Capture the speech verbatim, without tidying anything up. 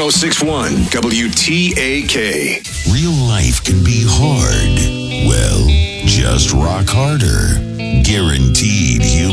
oh six one W T A K. Real life can be hard. Well, just rock harder. Guaranteed human.